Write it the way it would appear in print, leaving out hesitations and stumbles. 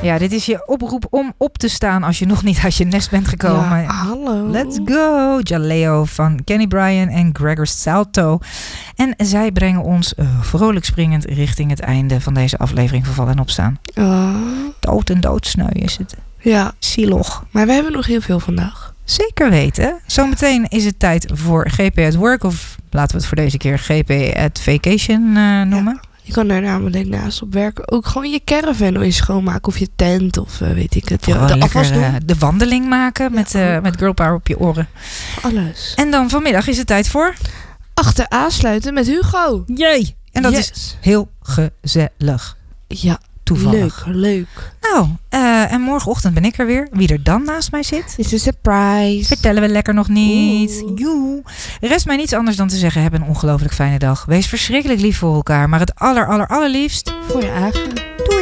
Ja, dit is je oproep om op te staan als je nog niet uit je nest bent gekomen. Ja, hallo. Let's go! Jaleo van Kenny Bryan en Gregor Salto. En zij brengen ons vrolijk springend richting het einde van deze aflevering van Vallen en Opstaan. Dood en doodsneu is het. Ja. Zielig. Maar we hebben nog heel veel vandaag. Zeker weten. Zometeen is het tijd voor GP at Work. Of laten we het voor deze keer GP at Vacation noemen. Ja. Je kan daar namelijk naast op werk ook gewoon je caravan eens schoonmaken. Of je tent of weet ik het. Ja, de afwas doen. De wandeling maken met Girl Power op je oren. Alles. En dan vanmiddag is het tijd voor... Achter aansluiten met Hugo. Jee! En dat is heel gezellig. Ja. Toevallig. Leuk. Nou, en morgenochtend ben ik er weer. Wie er dan naast mij zit... Is een surprise. Vertellen we lekker nog niet. Joe. Rest mij niets anders dan te zeggen... Heb een ongelooflijk fijne dag. Wees verschrikkelijk lief voor elkaar. Maar het allerliefst... Voor je eigen.